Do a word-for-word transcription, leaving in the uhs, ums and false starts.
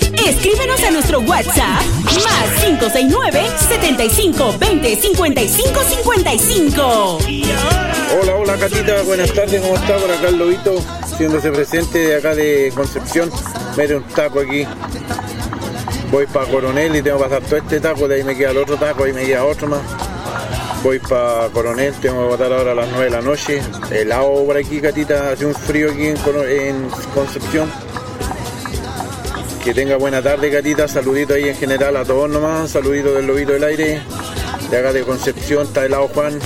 Escríbenos a nuestro WhatsApp más cinco seis nueve, setenta y cinco, veinte, cincuenta y cinco, cincuenta y cinco. Hola, hola Catita, buenas tardes, ¿cómo está? Por acá el Lobito, haciéndose presente de acá de Concepción. Mete un taco aquí. Voy para Coronel y tengo que pasar todo este taco, de ahí me queda el otro taco, ahí me queda otro más. Voy para Coronel, tengo que votar ahora a las nueve de la noche. Helado por aquí, Catita, hace un frío aquí en, en Concepción. Que tenga buena tarde, Catita, saludito ahí en general a todos nomás, saludito del Lobito del Aire. De acá de Concepción está helado Juan,